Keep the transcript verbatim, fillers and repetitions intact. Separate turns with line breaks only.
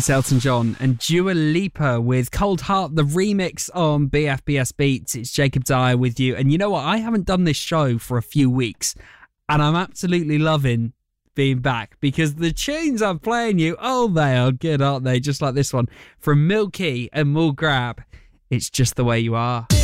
It's Elton John and Dua Lipa with Cold Heart, the remix on B F B S Beats. It's Jacob Dyer with you. And you know what? I haven't done this show for a few weeks, and I'm absolutely loving being back because the tunes I'm playing you, oh, they are good, aren't they? Just like this one from Milky and Mull Grab. It's Just the Way You Are.